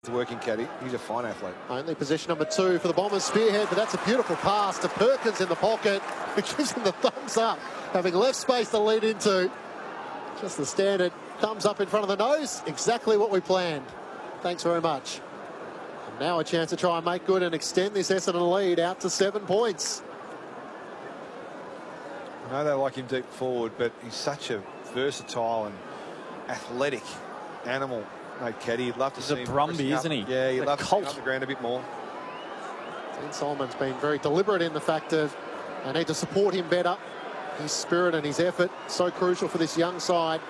Working caddy. He's a fine athlete. Only position number 2 for the Bombers. Spearhead, but that's a beautiful pass to Perkins in the pocket. It gives him the thumbs up, having left space to lead into. Just the standard thumbs up in front of the nose. Exactly what we planned. Thanks very much. And now a chance to try and make good and extend this Essendon lead out to 7 points. I know they like him deep forward, but he's such a versatile and athletic animal. No, caddy. He'd love to see him. He's a Brumby, isn't he? Yeah, he'd love to see him cult. up the ground a bit more. Dean Solomon's been very deliberate in the fact that they need to support him better. His spirit and his effort, so crucial for this young side.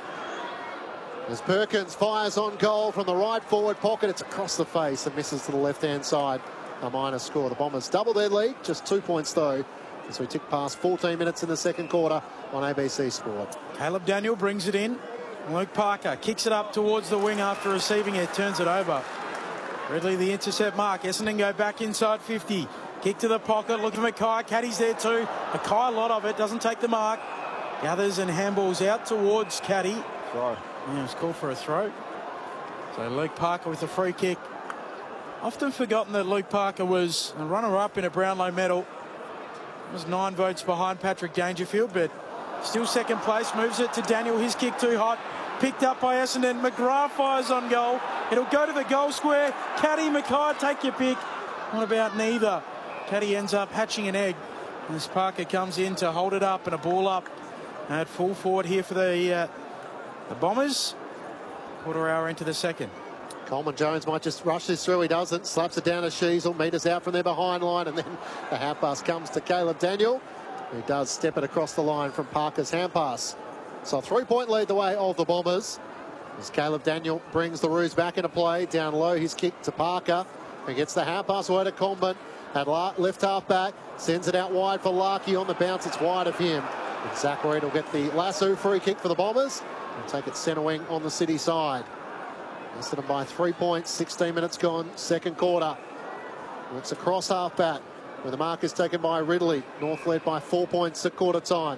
As Perkins fires on goal from the right forward pocket, it's across the face and misses to the left-hand side. A minor score. The Bombers double their lead, just 2 points though, as we tick past 14 minutes in the second quarter on ABC Sport. Caleb Daniel brings it in. Luke Parker kicks it up towards the wing after receiving it, turns it over. Ridley the intercept mark. Essendon go back inside 50. Kick to the pocket, look for Mackay. Caddy's there too. Mackay, a lot of it, doesn't take the mark. Gathers and handballs out towards Caddy. Throw. Yeah, it's called for a throw. So Luke Parker with a free kick. Often forgotten that Luke Parker was a runner-up in a Brownlow medal. Was 9 votes behind Patrick Dangerfield, but still second place. Moves it to Daniel. His kick too hot. Picked up by Essendon. McGrath fires on goal. It'll go to the goal square. Caddy, Mackay, take your pick. What about neither? Caddy ends up hatching an egg as Parker comes in to hold it up, and a ball up at full forward here for the Bombers. Quarter hour into the second. Coleman Jones might just rush this through. He doesn't. Slaps it down to Sheasel. Meters out from their behind line, and then the hand pass comes to Caleb Daniel, who does step it across the line from Parker's hand pass. So a 3-point lead the way of the Bombers as Caleb Daniel brings the Roos back into play. Down low, his kick to Parker, and gets the hand pass away to Coleman. At left half back, sends it out wide for Larkey. On the bounce, it's wide of him. And Zach Reid will get the lasso free kick for the Bombers and take it centre wing on the City side. Essendon by 3 points, 16 minutes gone, second quarter. It's across half back, where the mark is taken by Ridley. North led by 4 points at quarter time.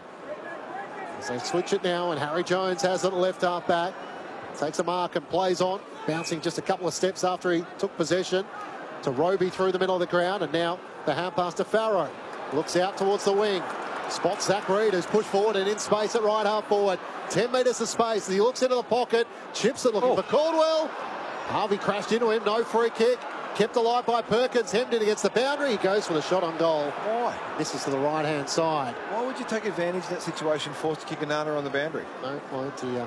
As they switch it now, and Harry Jones has it left half back. Takes a mark and plays on, bouncing just a couple of steps after he took possession to Roby through the middle of the ground, and now the hand pass to Farrow. Looks out towards the wing. Spots Zach Reid, who's pushed forward and in space at right half forward. 10 metres of space. He looks into the pocket. Chips it looking for Caldwell. Harvey crashed into him. No free kick. Kept alive by Perkins. Hemmed in against the boundary. He goes for the shot on goal. Why? Misses to the right-hand side. Why would you take advantage of that situation, forced to kick a nana on the boundary? No point here.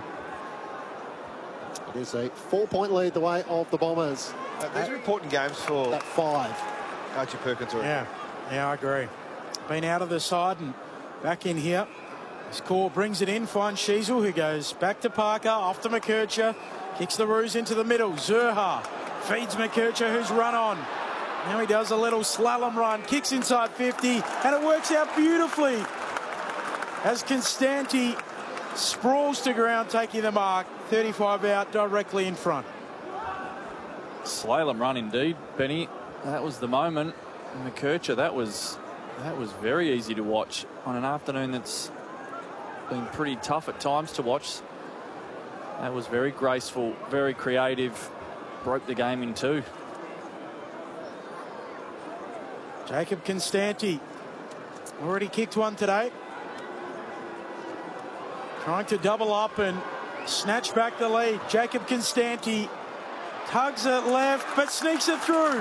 It is a 4-point lead the way of the Bombers. These are important games for that 5. Archie Perkins. Yeah, I agree. Been out of the side and back in here. Score brings it in, finds Sheasel, who goes back to Parker, off to McKercher, kicks the Roos into the middle. Zurha feeds McKercher, who's run on. Now he does a little slalom run, kicks inside 50, and it works out beautifully as Constanti sprawls to ground, taking the mark. 35 out, directly in front. Slalom run indeed, Benny. That was the moment. McKercher, that was very easy to watch on an afternoon that's been pretty tough at times to watch. That was very graceful, very creative. Broke the game in two. Jacob Constanti already kicked one today. Trying to double up and snatch back the lead. Jacob Constanti tugs it left, but sneaks it through.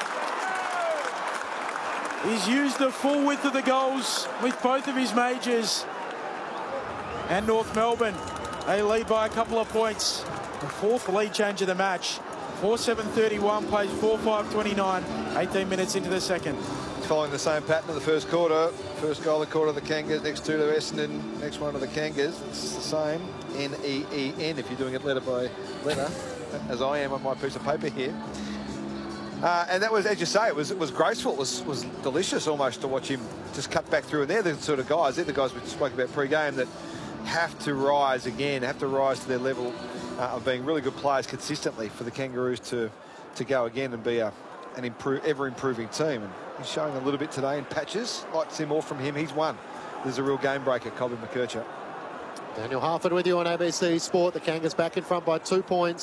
He's used the full width of the goals with both of his majors. And North Melbourne, they lead by a couple of points. The 4th lead change of the match. 4-7-31, plays 4-5-29, 18 minutes into the second. It's following the same pattern of the first quarter. First goal of the quarter of the Kangas, next two to Essendon, next one to the Kangas. It's the same, N-E-E-N, if you're doing it letter by letter, as I am on my piece of paper here. And that was, as you say, it was graceful. It was delicious almost to watch him just cut back through. And they're the sort of guys, they're the guys we spoke about pre-game that have to rise again, have to rise to their level of being really good players consistently for the Kangaroos to go again and be an ever-improving team. And he's showing a little bit today in patches. Like to see more from him. He's one. There's a real game breaker, Colby McKercher. Daniel Harford with you on ABC Sport. The Kangas back in front by 2 points.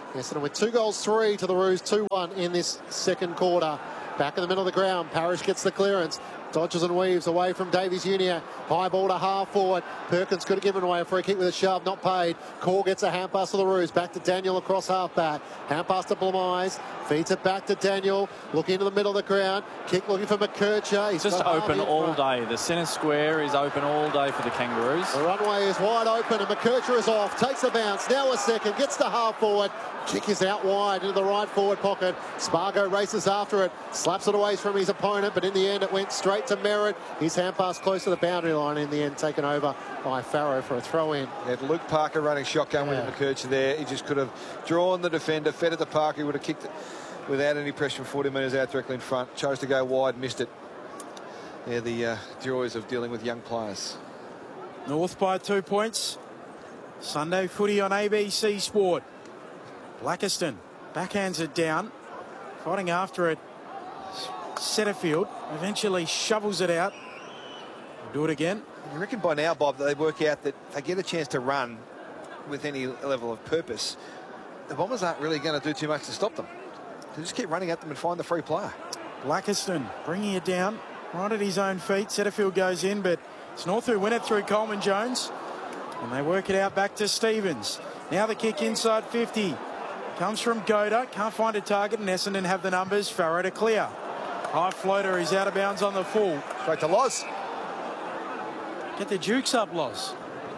Essendon with 2-3 to the Roos, 2-1 in this second quarter. Back in the middle of the ground, Parrish gets the clearance. Dodges and weaves away from Davies Junior. High ball to half forward. Perkins could have given away a free kick with a shove, not paid. Core gets a hand pass to the Roos. Back to Daniel across half back. Hand pass to Blamise. Feeds it back to Daniel. Looking into the middle of the ground. Kick looking for McKercher. He's just open all day. The centre square is open all day for the Kangaroos. The runway is wide open and McKercher is off. Takes a bounce. Now a second. Gets to half forward. Kick is out wide into the right forward pocket. Spargo races after it. Slaps it away from his opponent, but in the end it went straight to Merritt. His hand pass close to the boundary line, in the end taken over by Farrow for a throw in. Had Luke Parker running shotgun with McKercher there. He just could have drawn the defender, fed it to Parker. He would have kicked it without any pressure from 40 metres out directly in front. Chose to go wide, missed it. They're the joys of dealing with young players. North by 2 points. Sunday footy on ABC Sport. Blackiston backhands it down, fighting after it. Setterfield eventually shovels it out. We'll do it again. You reckon by now, Bob, that they work out that if they get a chance to run with any level of purpose, the Bombers aren't really going to do too much to stop them. They just keep running at them and find the free player. Blackiston bringing it down right at his own feet. Setterfield goes in, but it's North who win it through Coleman Jones, and they work it out back to Stevens. Now the kick inside 50. Comes from Goda, can't find a target, and Essendon have the numbers. Farrow to clear. High floater, he's out of bounds on the full. Straight to Loz. Get the Dukes up, Loz.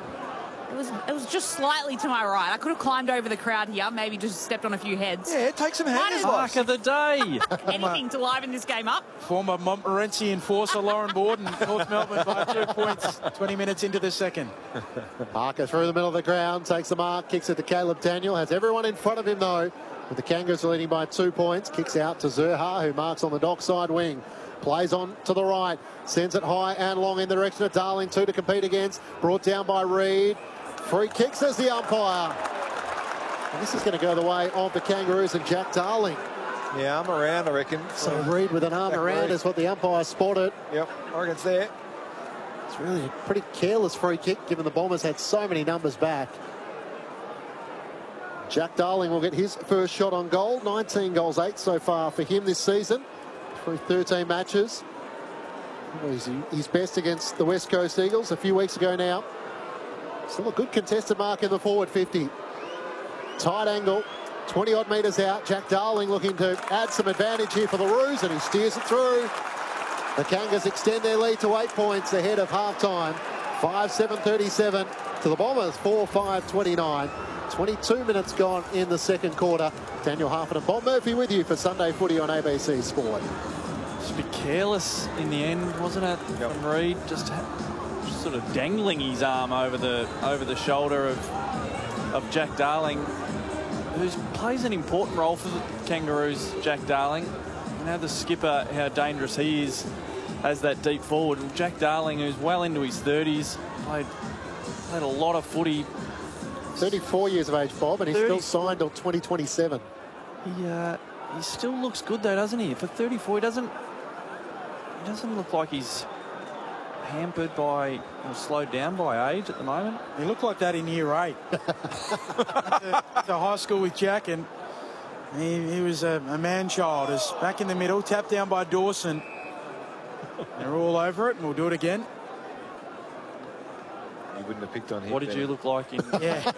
It was just slightly to my right. I could have climbed over the crowd here, maybe just stepped on a few heads. Yeah, take some handers, Mark of the day. Anything to liven this game up. Former Montmorency enforcer Lauren Borden, North Melbourne by 2 points, 20 minutes into the second. Parker through the middle of the ground, takes the mark, kicks it to Caleb Daniel. Has everyone in front of him, though, with the Kangaroos leading by 2 points. Kicks out to Zurha, who marks on the dockside wing. Plays on to the right, sends it high and long in the direction of Darling, 2 to compete against. Brought down by Reid. Free kick, says the umpire. And this is going to go the way of the Kangaroos and Jack Darling. Yeah, arm around, I reckon. So Reid with an arm around Reid is what the umpire spotted. Yep, I reckon it's there. It's really a pretty careless free kick, given the Bombers had so many numbers back. Jack Darling will get his first shot on goal. 19 goals, 8 so far for him this season through 13 matches. He's best against the West Coast Eagles a few weeks ago now. Still a good contested mark in the forward 50. Tight angle, 20-odd metres out. Jack Darling looking to add some advantage here for the Roos, and he steers it through. The Kangas extend their lead to 8 points ahead of half-time. 5-7-37 to the Bombers, 4-5-29. 22 minutes gone in the second quarter. Daniel Harford and Bob Murphy with you for Sunday Footy on ABC Sport. Just a bit careless in the end, wasn't it? Yep. From Reid, just sort of dangling his arm over the shoulder of Jack Darling, who plays an important role for the Kangaroos. Jack Darling, you know, the skipper, how dangerous he is as that deep forward. And Jack Darling, who's well into his 30s, played a lot of footy. 34 years of age, Bob, and he's still signed till 2027. He still looks good though, doesn't he? For 34, he doesn't look like he's hampered by or slowed down by age at the moment. He looked like that in year 8. to high school with Jack, and he was a man-child. Is back in the middle, tapped down by Dawson. They're all over it, and we'll do it again. You wouldn't have picked on him. What did you look like in? Yeah.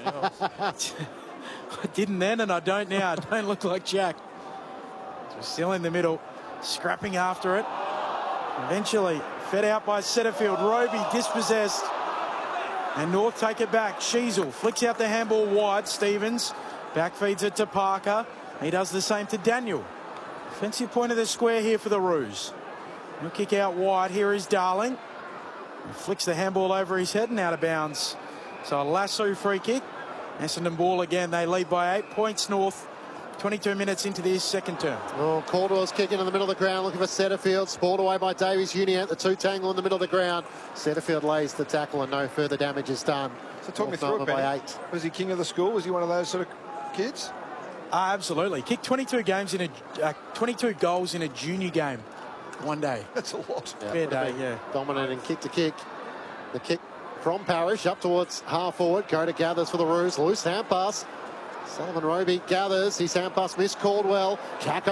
I didn't then, and I don't now. I don't look like Jack. So still in the middle, scrapping after it. Eventually fed out by Setterfield. Roby dispossessed, and North take it back. Sheasel flicks out the handball wide. Stevens back feeds it to Parker. He does the same to Daniel. Offensive point of the square here for the Roos. He'll kick out wide. Here is Darling. He flicks the handball over his head and out of bounds. So a lasso free kick. Essendon ball again. They lead by 8 points North. 22 minutes into this second term. Oh, Caldwell's kicking in the middle of the ground, looking for Setterfield. Sport away by Davies Junior. The 2 tangle in the middle of the ground. Setterfield lays the tackle and no further damage is done. So talk me through it, by Benny. 8. Was he king of the school? Was he one of those sort of kids? Absolutely. Kicked 22 games in 22 goals in a junior game one day. That's a lot. Yeah, Fair day, yeah. Dominating kick to kick. The kick from Parrish up towards half forward. Goda gathers for the Roos. Loose hand pass. Sullivan Roby gathers. His hand pass missed Caldwell. Jacko